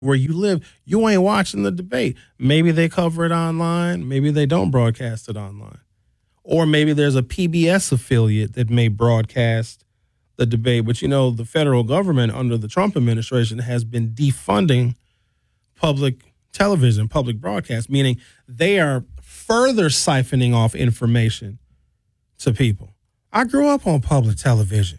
where you live, you ain't watching the debate. Maybe they cover it online. Maybe they don't broadcast it online. Or maybe there's a PBS affiliate that may broadcast the debate. But, the federal government under the Trump administration has been defunding public television, public broadcast, meaning they are further siphoning off information to people. I grew up on public television.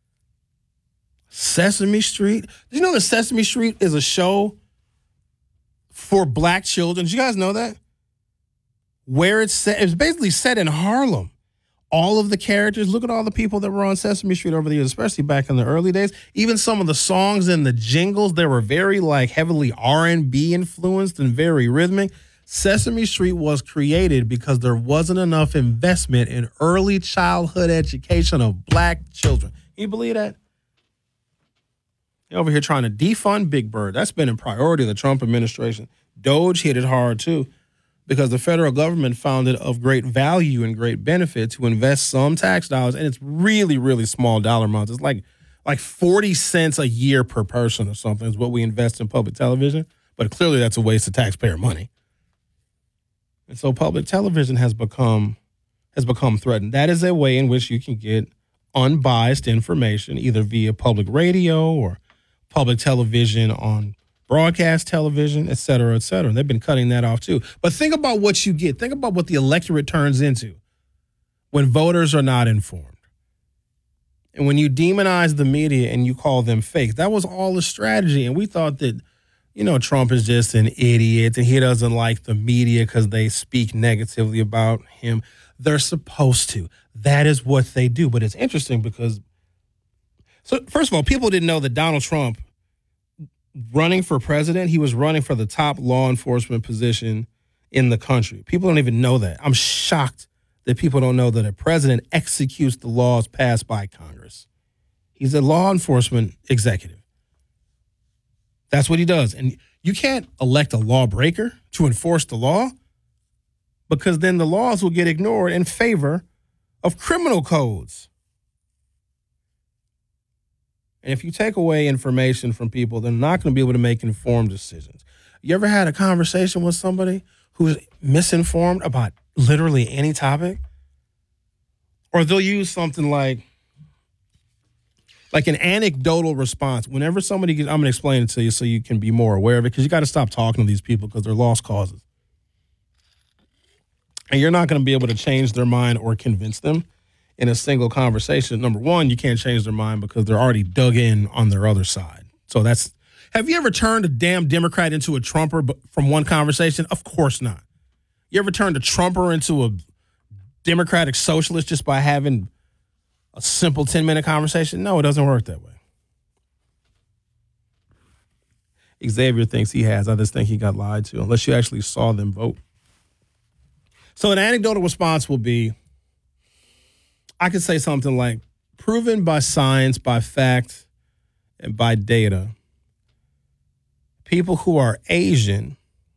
Sesame Street. Did you know that Sesame Street is a show for black children? Did you guys know that? Where it's set, it's basically set in Harlem. All of the characters, look at all the people that were on Sesame Street over the years, especially back in the early days. Even some of the songs and the jingles, they were very heavily R&B influenced and very rhythmic. Sesame Street was created because there wasn't enough investment in early childhood education of black children. Can you believe that? You're over here trying to defund Big Bird. That's been a priority of the Trump administration. Doge hit it hard too, because the federal government found it of great value and great benefit to invest some tax dollars, and it's really, really small dollar amounts. It's like 40 cents a year per person or something is what we invest in public television, but clearly that's a waste of taxpayer money. And so public television has become threatened. That is a way in which you can get unbiased information, either via public radio or public television on broadcast television, et cetera, et cetera. They've been cutting that off too. But think about what you get. Think about what the electorate turns into when voters are not informed. And when you demonize the media and you call them fake, that was all a strategy. And we thought that, Trump is just an idiot and he doesn't like the media because they speak negatively about him. They're supposed to. That is what they do. But it's interesting because, so first of all, people didn't know that Donald Trump, running for president, he was running for the top law enforcement position in the country. People don't even know that. I'm shocked that people don't know that a president executes the laws passed by Congress. He's a law enforcement executive. That's what he does. And you can't elect a lawbreaker to enforce the law, because then the laws will get ignored in favor of criminal codes. And if you take away information from people, they're not going to be able to make informed decisions. You ever had a conversation with somebody who's misinformed about literally any topic? Or they'll use something like an anecdotal response. Whenever somebody gets, I'm going to explain it to you so you can be more aware of it, because you got to stop talking to these people because they're lost causes. And you're not going to be able to change their mind or convince them in a single conversation. Number one, you can't change their mind because they're already dug in on their other side. So have you ever turned a damn Democrat into a Trumper from one conversation? Of course not. You ever turned a Trumper into a Democratic socialist just by having a simple 10-minute conversation? No, it doesn't work that way. Xavier thinks he has. I just think he got lied to, unless you actually saw them vote. So an anecdotal response will be, I could say something like, proven by science, by fact, and by data, people who are Asian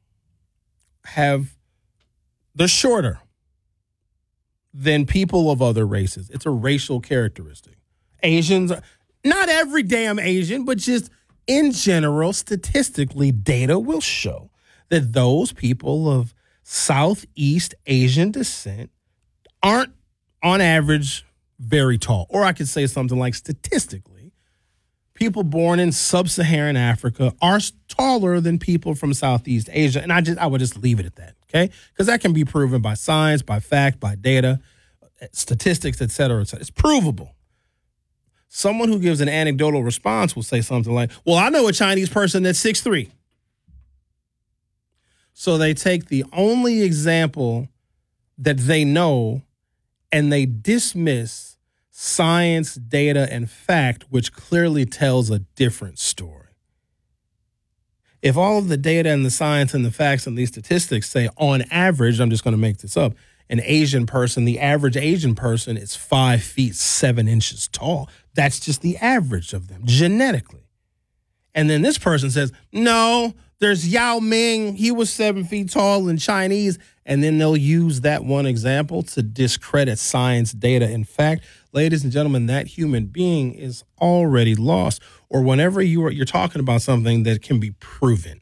they're shorter than people of other races. It's a racial characteristic. Asians, not every damn Asian, but just in general, statistically, data will show that those people of Southeast Asian descent aren't, on average, very tall. Or I could say something like, statistically, people born in sub-Saharan Africa are taller than people from Southeast Asia. And I would just leave it at that, okay? Because that can be proven by science, by fact, by data, statistics, et cetera, et cetera. It's provable. Someone who gives an anecdotal response will say something like, well, I know a Chinese person that's 6'3". So they take the only example that they know and they dismiss science, data, and fact, which clearly tells a different story. If all of the data and the science and the facts and these statistics say, on average, I'm just going to make this up, the average Asian person is 5 feet 7 inches tall. That's just the average of them genetically. And then this person says, no, there's Yao Ming. He was 7 feet tall in Chinese. And then they'll use that one example to discredit science, data, and fact. Ladies and gentlemen, that human being is already lost. Or whenever you're talking about something that can be proven,